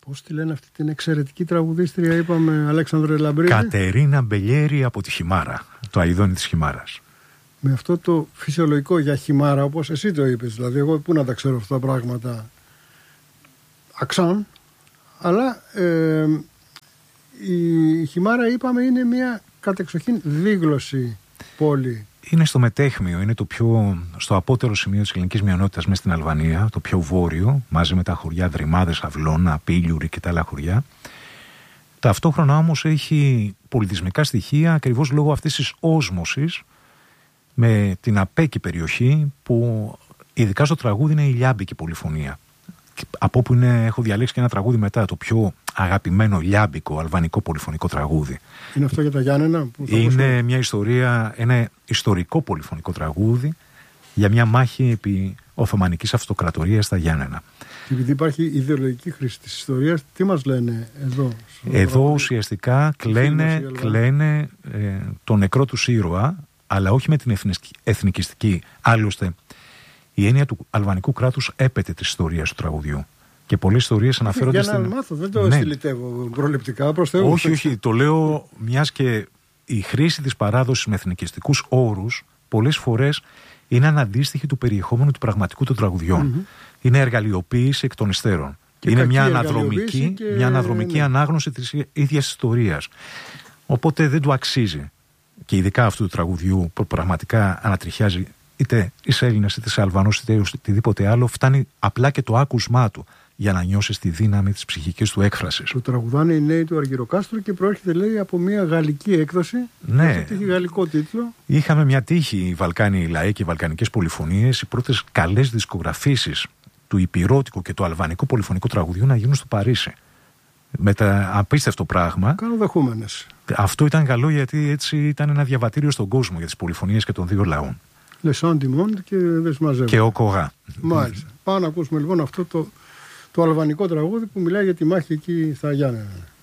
Πώς τη λένε αυτή την εξαιρετική τραγουδίστρια, είπαμε, Αλέξανδρε Λαμπρίδη? Κατερίνα Μπελιέρη από τη Χιμάρα, το αηδόνι της Χιμάρας. Με αυτό το φυσιολογικό για Χιμάρα, όπως εσύ το είπες, δηλαδή εγώ πού να τα ξέρω αυτά τα πράγματα, αξάν, αλλά η Χιμάρα, είπαμε, είναι μια κατεξοχήν δίγλωση πόλη. Είναι στο μετέχμιο, είναι στο απότερο σημείο της ελληνικής μειονότητας μέσα στην Αλβανία, το πιο βόρειο, μαζί με τα χωριά Δρυμάδες, Αυλώνα, Πήλιουρη και τα άλλα χωριά. Ταυτόχρονα όμως έχει πολιτισμικά στοιχεία ακριβώς λόγω αυτής της όσμωσης με την απέκη περιοχή, που ειδικά στο τραγούδι είναι η λιάμπικη πολυφωνία. Από όπου έχω διαλέξει και ένα τραγούδι μετά, το πιο αγαπημένο λιάμπικο αλβανικό πολυφωνικό τραγούδι. Είναι αυτό για τα Γιάννενα? Είναι μια ιστορία, ένα ιστορικό πολυφωνικό τραγούδι για μια μάχη επί Οθωμανικής Αυτοκρατορίας στα Γιάννενα. Και επειδή υπάρχει ιδεολογική χρήση της ιστορίας, τι μας λένε εδώ? Εδώ ουσιαστικά κλαίνε τον νεκρό τους ήρωα, αλλά όχι με την εθνικιστική. Άλλωστε, η έννοια του αλβανικού κράτους έπεται της ιστορίας του τραγουδιού. Και πολλές ιστορίες αναφέρονται Για να μάθω, δεν το στυλιτεύω προληπτικά, προς Θεού. Όχι, το λέω μιας και η χρήση της παράδοσης με εθνικιστικούς όρους πολλές φορές είναι αναντίστοιχη του περιεχόμενου του πραγματικού των τραγουδιών. Είναι εργαλειοποίηση εκ των υστέρων. Είναι μια αναδρομική ανάγνωση της ίδιας ιστορίας. Οπότε δεν του αξίζει. Και ειδικά αυτού του τραγουδιού που πραγματικά ανατριχιάζει είτε είσαι Έλληνας, είτε είσαι Αλβανός, είτε οτιδήποτε άλλο, φτάνει απλά και το άκουσμά του για να νιώσεις τη δύναμη της ψυχικής του έκφρασης. Το τραγουδάνε οι νέοι του Αργυροκάστρου και προέρχεται, λέει, από μια γαλλική έκδοση. Ναι. Έχει γαλλικό τίτλο. Είχαμε μια τύχη, οι Βαλκάνοι λαοί και οι βαλκανικές πολυφωνίες, οι πρώτες καλές δισκογραφήσεις του υπηρώτικου και του αλβανικού πολυφωνικού τραγουδιού να γίνουν στο Παρίσι. Με τα απίστευτο πράγμα. Καλοδεχούμενες. Αυτό ήταν καλό, γιατί έτσι ήταν ένα διαβατήριο στον κόσμο για τις πολυφωνίες και των δύο λαών. Le Sentiment και δεν συμμαζεύω. Και ο Κογά. Μάλιστα. Πάμε να ακούσουμε λοιπόν αυτό το αλβανικό τραγούδι που μιλάει για τη μάχη εκεί στα Γιάννενα.